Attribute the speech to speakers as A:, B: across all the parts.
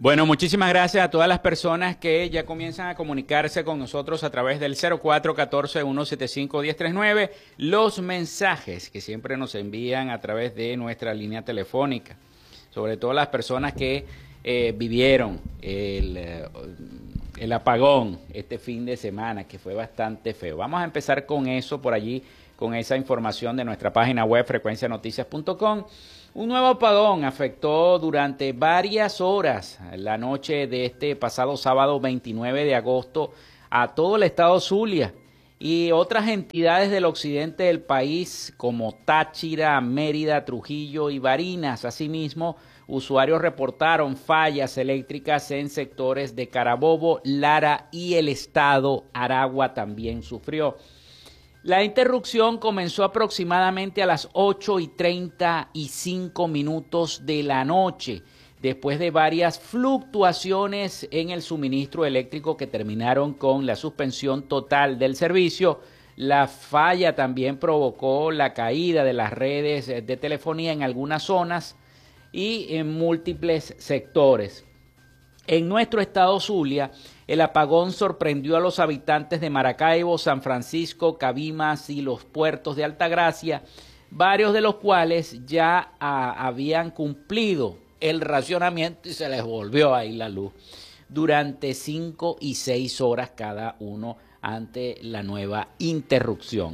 A: Bueno, muchísimas gracias a todas las personas que ya comienzan a comunicarse con nosotros a través del 0414-175-1039, los mensajes que siempre nos envían a través de nuestra línea telefónica, sobre todo las personas que vivieron el apagón este fin de semana, que fue bastante feo. Vamos a empezar con eso por allí, con esa información de nuestra página web frecuencianoticias.com. Un nuevo apagón afectó durante varias horas la noche de este pasado sábado 29 de agosto a todo el estado Zulia y otras entidades del occidente del país como Táchira, Mérida, Trujillo y Barinas. Asimismo, usuarios reportaron fallas eléctricas en sectores de Carabobo, Lara y el estado Aragua también sufrió. La interrupción comenzó aproximadamente a las 8:35 de la noche, después de varias fluctuaciones en el suministro eléctrico que terminaron con la suspensión total del servicio. La falla también provocó la caída de las redes de telefonía en algunas zonas y en múltiples sectores. En nuestro estado Zulia, el apagón sorprendió a los habitantes de Maracaibo, San Francisco, Cabimas y los puertos de Altagracia, varios de los cuales ya habían cumplido el racionamiento y se les volvió ahí la luz durante 5 y 6 horas cada uno ante la nueva interrupción.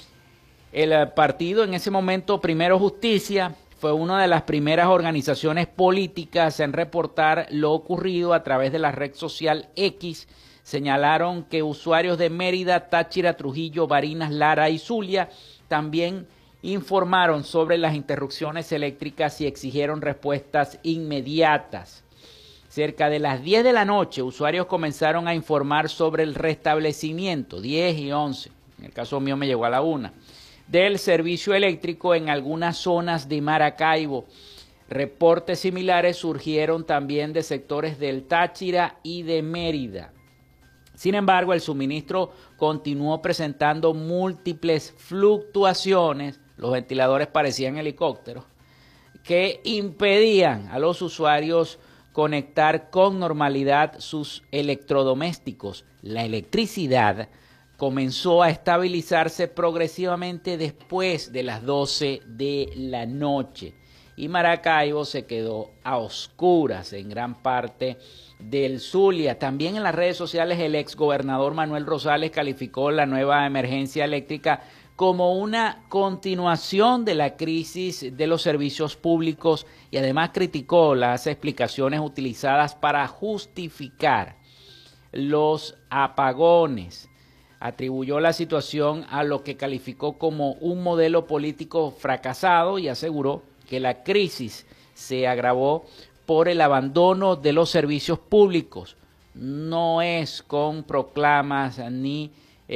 A: El partido en ese momento, Primero Justicia, fue una de las primeras organizaciones políticas en reportar lo ocurrido a través de la red social X. Señalaron que usuarios de Mérida, Táchira, Trujillo, Barinas, Lara y Zulia también informaron sobre las interrupciones eléctricas y exigieron respuestas inmediatas. Cerca de las 10 de la noche, usuarios comenzaron a informar sobre el restablecimiento, 10 y 11, en el caso mío me llegó a la 1, del servicio eléctrico en algunas zonas de Maracaibo. Reportes similares surgieron también de sectores del Táchira y de Mérida. Sin embargo, el suministro continuó presentando múltiples fluctuaciones, los ventiladores parecían helicópteros, que impedían a los usuarios conectar con normalidad sus electrodomésticos. La electricidad comenzó a estabilizarse progresivamente después de las 12 de la noche y Maracaibo se quedó a oscuras en gran parte del Zulia. También en las redes sociales el exgobernador Manuel Rosales calificó la nueva emergencia eléctrica como una continuación de la crisis de los servicios públicos y además criticó las explicaciones utilizadas para justificar los apagones. Atribuyó la situación a lo que calificó como un modelo político fracasado y aseguró que la crisis se agravó por el abandono de los servicios públicos. No es con proclamas ni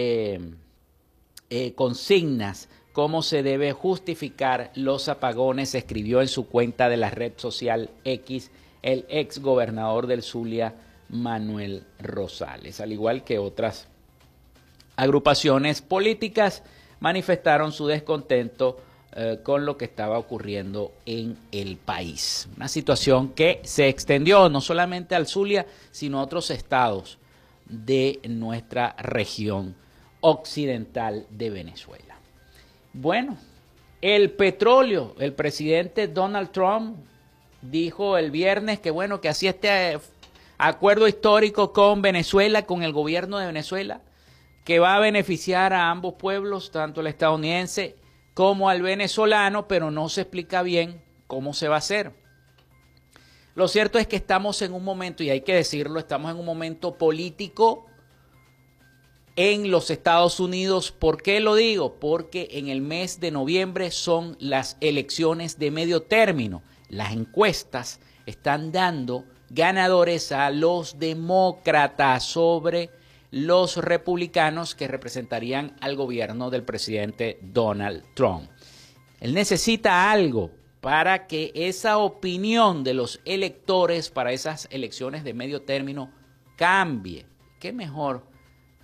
A: consignas cómo se debe justificar los apagones, escribió en su cuenta de la red social X el ex gobernador del Zulia, Manuel Rosales, al igual que otras agrupaciones políticas manifestaron su descontento con lo que estaba ocurriendo en el país. Una situación que se extendió no solamente al Zulia, sino a otros estados de nuestra región occidental de Venezuela. Bueno, el petróleo, el presidente Donald Trump dijo el viernes que bueno, que hacía este acuerdo histórico con Venezuela, con el gobierno de Venezuela, que va a beneficiar a ambos pueblos, tanto el estadounidense como al venezolano, pero no se explica bien cómo se va a hacer. Lo cierto es que estamos en un momento, y hay que decirlo, estamos en un momento político en los Estados Unidos. ¿Por qué lo digo? Porque en el mes de noviembre son las elecciones de medio término. Las encuestas están dando ganadores a los demócratas sobre los republicanos que representarían al gobierno del presidente Donald Trump. Él necesita algo para que esa opinión de los electores para esas elecciones de medio término cambie. ¿Qué mejor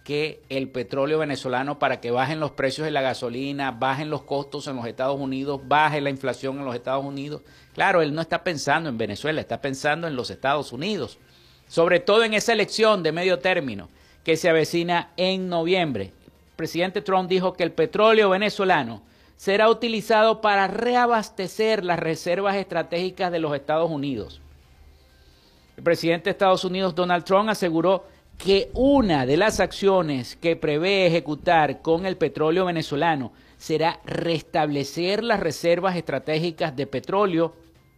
A: que el petróleo venezolano para que bajen los precios de la gasolina, bajen los costos en los Estados Unidos, baje la inflación en los Estados Unidos. Claro, él no está pensando en Venezuela, está pensando en los Estados Unidos, sobre todo en esa elección de medio término que se avecina en noviembre. El presidente Trump dijo que el petróleo venezolano será utilizado para reabastecer las reservas estratégicas de los Estados Unidos. El presidente de Estados Unidos, Donald Trump, aseguró que una de las acciones que prevé ejecutar con el petróleo venezolano será restablecer las reservas estratégicas de petróleo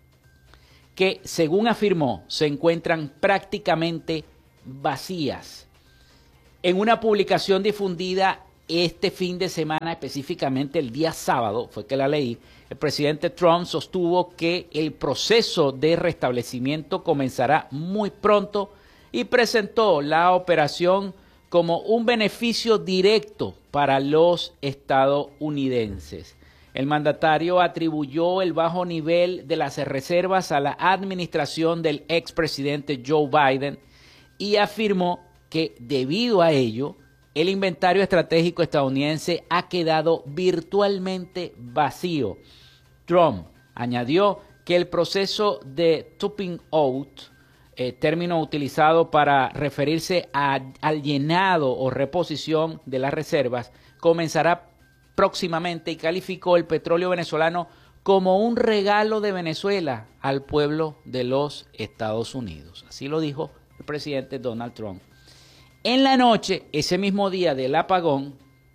A: que, según afirmó, se encuentran prácticamente vacías. En una publicación difundida este fin de semana, específicamente el día sábado, fue que la leí, el presidente Trump sostuvo que el proceso de restablecimiento comenzará muy pronto y presentó la operación como un beneficio directo para los estadounidenses. El mandatario atribuyó el bajo nivel de las reservas a la administración del expresidente Joe Biden y afirmó que debido a ello, el inventario estratégico estadounidense ha quedado virtualmente vacío. Trump añadió que el proceso de topping out, término utilizado para referirse al llenado o reposición de las reservas, comenzará próximamente y calificó el petróleo venezolano como un regalo de Venezuela al pueblo de los Estados Unidos. Así lo dijo el presidente Donald Trump. En la noche, ese mismo día del apagón,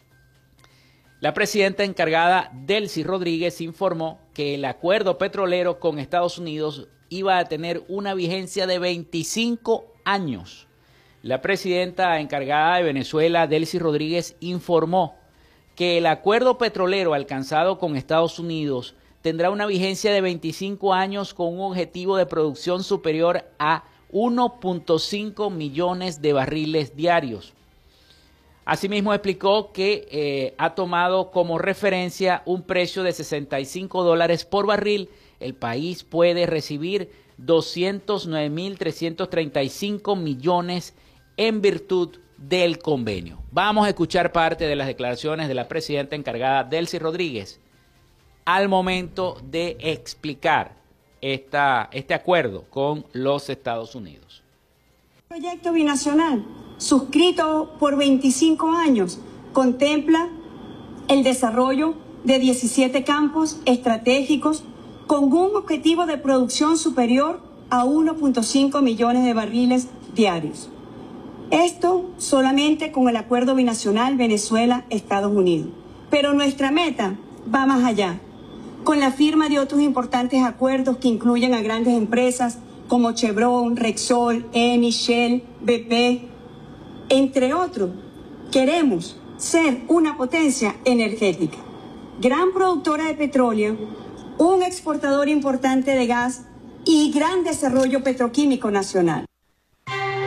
A: la presidenta encargada, Delcy Rodríguez, informó que el acuerdo petrolero con Estados Unidos iba a tener una vigencia de 25 años. La presidenta encargada de Venezuela, Delcy Rodríguez, informó que el acuerdo petrolero alcanzado con Estados Unidos tendrá una vigencia de 25 años con un objetivo de producción superior a 1.5 millones de barriles diarios. Asimismo explicó que ha tomado como referencia un precio de $65 por barril. El país puede recibir 209.335 millones en virtud del convenio. Vamos a escuchar parte de las declaraciones de la presidenta encargada, Delcy Rodríguez, al momento de explicar este acuerdo con los Estados Unidos.
B: El proyecto binacional, suscrito por 25 años, contempla el desarrollo de 17 campos estratégicos con un objetivo de producción superior a 1.5 millones de barriles diarios. Esto solamente con el acuerdo binacional Venezuela-Estados Unidos. Pero nuestra meta va más allá, con la firma de otros importantes acuerdos que incluyen a grandes empresas como Chevron, Repsol, Eni, Shell, BP, entre otros. Queremos ser una potencia energética, gran productora de petróleo, un exportador importante de gas y gran desarrollo petroquímico nacional.